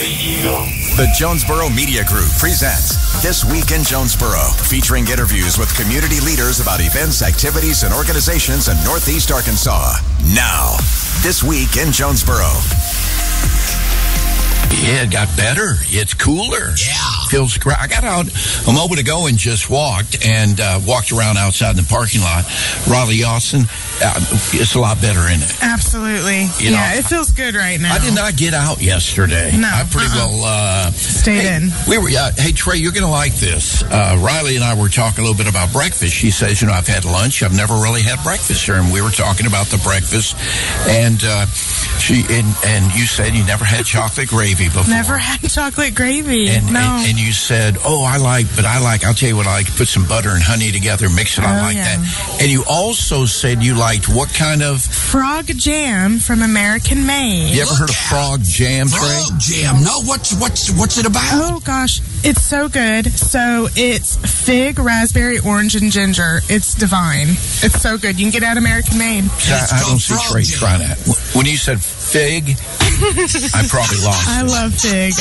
The Jonesboro Media Group presents This Week in Jonesboro, featuring interviews with community leaders about events, activities, and organizations in Northeast Arkansas. Now, This Week in Jonesboro. Yeah, it got better. It's cooler. Yeah. Feels great. I got out a moment ago and just walked around outside in the parking lot. Raleigh, Austin, it's a lot better, isn't it? Absolutely. It feels good right now. I did not get out yesterday. No. I pretty well stayed in. Hey, Trey, you're going to like this. Riley and I were talking a little bit about breakfast. She says, I've had lunch. I've never really had breakfast here. And we were talking about the breakfast. And and you said you never had chocolate gravy before. Never had chocolate gravy. And you said, I'll tell you what I like, put some butter and honey together, mix it. I like that. And you also said you liked what kind of? Frog jam from American Made. You ever heard of frog jam, Trey? Frog jam. No, what's it about? Oh, gosh. It's so good. So it's fig, raspberry, orange, and ginger. It's divine. It's so good. You can get it at American Made. I don't see Trey trying that. When you said fig, I probably lost. I love fig.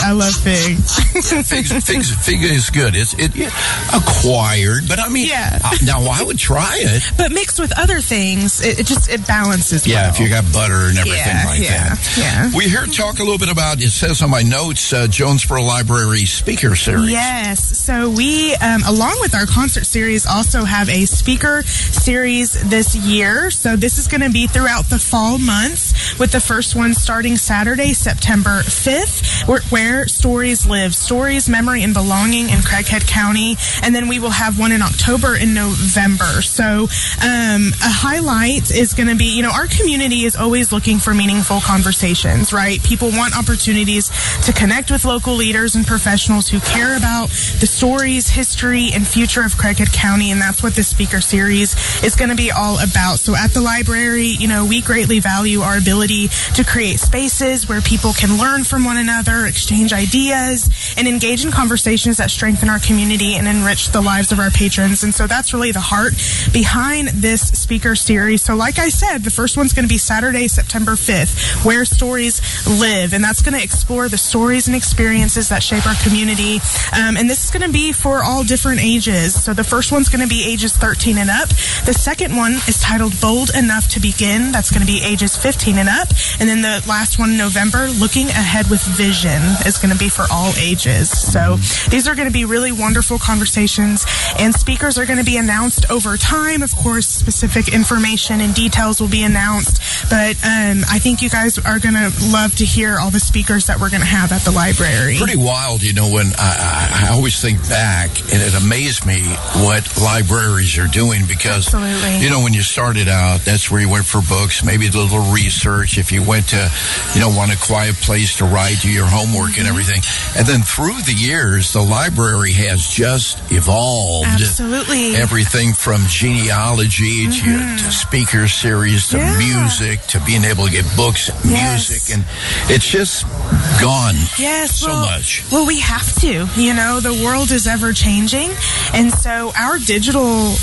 Fig is good. It's acquired, but I mean, now I would try it. But mixed with other things, it balances. Yeah, well. if you got butter and everything that. Yeah. We here talk a little bit about. It says on my notes, Jonesboro Library Speaker Series. Yes. So we, along with our concert series, also have a speaker series this year. So this is going to be throughout the fall months, with the first one starting Saturday, September 5th, where stories live, stories, memory, and belonging in Craighead County. And then we will have one in October and November. So a highlight is going to be, our community is always looking for meaningful conversations, right? People want opportunities to connect with local leaders and professionals who care about the stories, history, and future of Craighead County. And that's what this speaker series is going to be all about. So at the library, we greatly value our ability to create spaces where people can learn from one another, exchange ideas, and engage in conversations that strengthen our community and enrich the lives of our patrons. And so that's really the heart behind this speaker series. So like I said, the first one's going to be Saturday, September 5th, Where Stories Live. And that's going to explore the stories and experiences that shape our community. And this is going to be for all different ages. So the first one's going to be ages 13 and up. The second one is titled Bold Enough to Begin. That's going to be ages 15 and up. And then the last one in November, Looking Ahead with Vision, is going to be for all ages. So these are going to be really wonderful conversations, and speakers are going to be announced over time. Of course, specific information and details will be announced, but I think you guys are going to love to hear all the speakers that we're going to have at the library. Pretty wild, when I always think back, and it amazed me what libraries are doing, because, Absolutely. When you started out, that's where you went for books, maybe a little research, if you went to, want a quiet place to write, do your homework and everything. And then through the years, the library has just evolved. Absolutely. Everything from genealogy to speaker series to music to being able to get books, music, and it's just gone so much. Well, we have to. The world is ever changing, and so our digital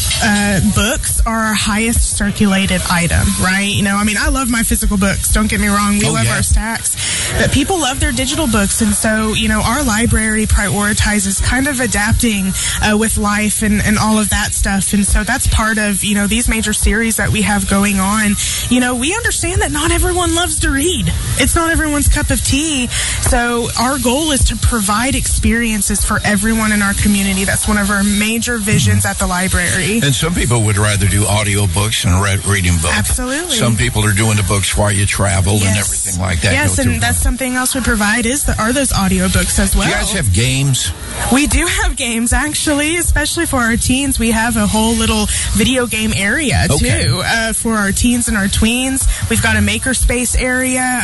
books are our highest circulated item, right? I love my physical books. Don't get me wrong. We love our stacks, but people love their digital books, and so our library prioritizes kind of adapting with life and all of that stuff, and so that's part of these major series that we have going on. We understand that not everyone loves to read. It's not everyone's cup of tea, so our goal is to provide experiences for everyone in our community. That's one of our major visions at the library. And some people would rather do audio books and reading books. Absolutely. Some people are doing the books while you travel and everything like that. Yes, and that's something else we provide are those audiobooks as well. Do you guys have games? We do have games, actually, especially for our teens. We have a whole little video game area, too, for our teens and our tweens. We've got a makerspace area.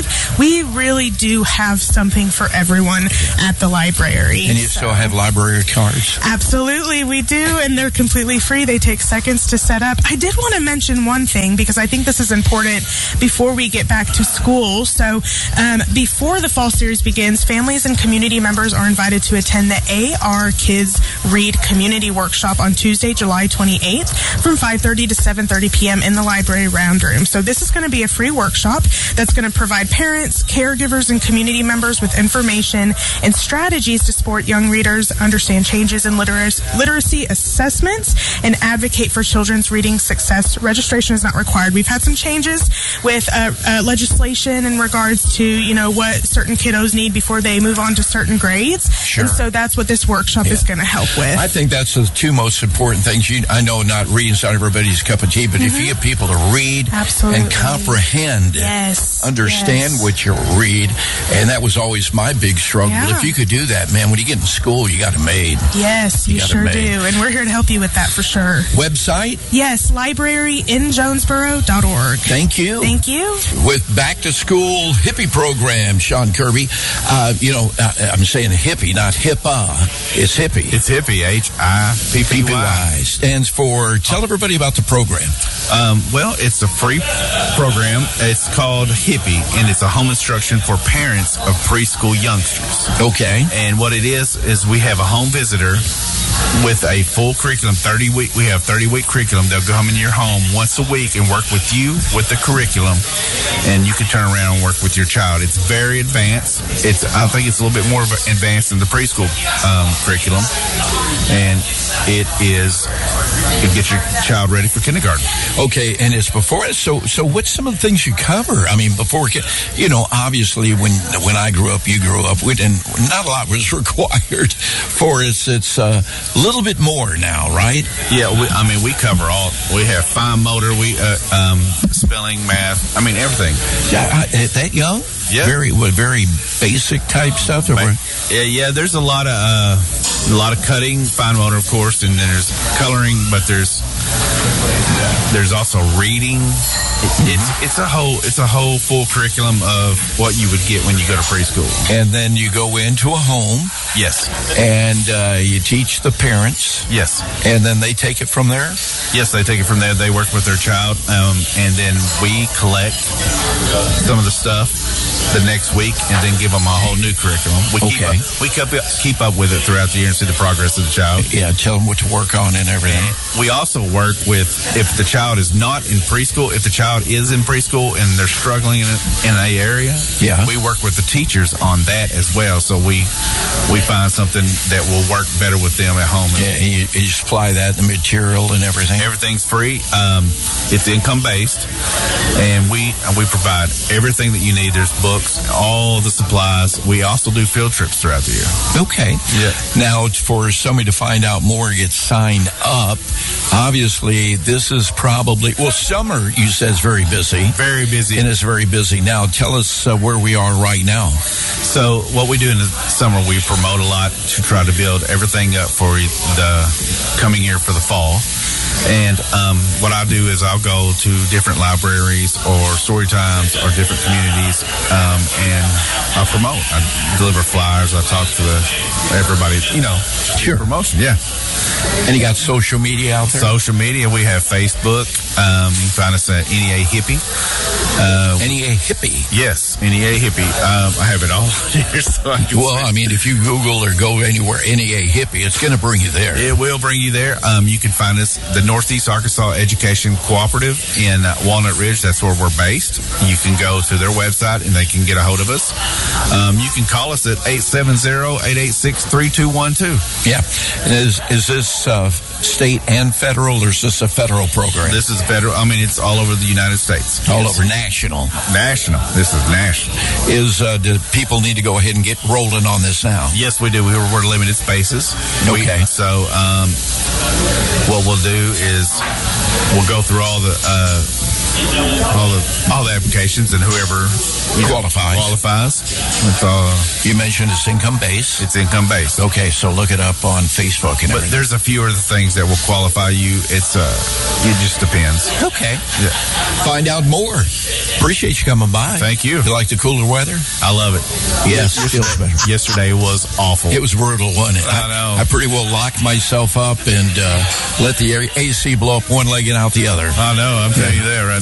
We really do have something for everyone at the library. And you still have library cards? Absolutely, we do, and they're completely free. They take seconds to set up. I did want to mention one thing, because I think this is important before we get back to school. So before the fall series begins, families and community members are invited to attend the AR Kids Read Community Workshop on Tuesday, July 28th from 5:30 to 7:30 p.m. in the library round room. So this is going to be a free workshop that's going to provide parents, caregivers, and community members with information and strategies to support young readers, understand changes in literacy assessments, and advocate for children's reading success. Registration is not required. We've had some changes with legislation in regards to, what certain kiddos need before they move on to certain grades. Sure. And so that's what this workshop is going to help with. I think that's the two most important things. I know not reading's not everybody's cup of tea, but if you get people to read and comprehend, understand what you read, and that was always my big struggle. Yeah. If you could do that, man, when you get in school, you got it made. Yes, you sure do. And we're here to help you with that for sure. Website? Yes, libraryinjonesboro.org. Thank you. Thank you. With Back to School Hippie Program, Sean Kirby. I'm saying hippie, not HIPAA. It's hippie. It's hippie, HIPPY. Stands for, tell everybody about the program. Well, it's a free program. It's called Hippie, and it's a home instruction for parents of preschool youngsters. Okay. And what it is we have a home visitor with a full curriculum, 30-week. We have 30-week curriculum. They'll come into your home once a week and work with you with the curriculum, and you can turn around and work with your child. It's very advanced. I think it's a little bit more advanced than the preschool curriculum, and it gets your child ready for kindergarten. Okay, and it's before it. So what's some of the things you cover? I mean, obviously when I grew up, you grew up, and not a lot was required for us. It's a little bit more now, right? Yeah, we cover all. We have fine motor, spelling, math. I mean, everything. Yeah, that young? Yeah. Very basic type stuff. Yeah. There's a lot of cutting, fine motor, of course, and then there's coloring, but there's also reading. It's a whole full curriculum of what you would get when you go to preschool. And then you go into a home. Yes. And you teach the parents. Yes. And then they take it from there? Yes, they take it from there. They work with their child, and then we collect some of the stuff the next week and then give them a whole new curriculum. We keep up with it throughout the year and see the progress of the child. Yeah, tell them what to work on and everything. And we also work with, if the child is not in preschool, if the child is in preschool and they're struggling in an area, we work with the teachers on that as well. So we find something that will work better with them at home. Yeah, and you supply that, the material and everything? Everything's free. It's income-based, and we provide everything that you need. There's books, all the supplies. We also do field trips throughout the year. Okay. Yeah. Now, for somebody to find out more, get signed up. Obviously, this is probably, summer, you said, is very busy. Very busy. And it's very busy. Now, tell us where we are right now. So, what we do in the summer, we promote a lot to try to build everything up for the coming year for the fall. And what I do is I'll go to different libraries or story times or different communities, and I'll promote. I deliver flyers. I talk to everybody, Sure. Promotion, yeah. And you got social media out there? Social media, we have Facebook. You can find us at NEA Hippie. NEA Hippie? Yes, NEA Hippie. I have it all here. So if you Google or go anywhere, NEA Hippie, it's going to bring you there. It will bring you there. You can find us, the Northeast Arkansas Education Cooperative in Walnut Ridge. That's where we're based. You can go to their website and they can get a hold of us. You can call us at 870-886-3212. Yeah. And is this state and federal, or is this a federal program? This is federal. It's all over the United States. All over national. National. This is national. Do people need to go ahead and get rolling on this now? Yes, we do. We're limited spaces. Okay. What we'll do is we'll go through all the applications, and whoever qualifies. It's all. You mentioned it's income based. It's income based. Okay, so look it up on Facebook and everything. But there's a few other things that will qualify you. It just depends. Okay. Yeah. Find out more. Appreciate you coming by. Thank you. You like the cooler weather? I love it. Yes. Feels better. Yesterday was awful. It was brutal, wasn't it? I know. I pretty well locked myself up and let the AC blow up one leg and out the other. I know. I'm telling you that right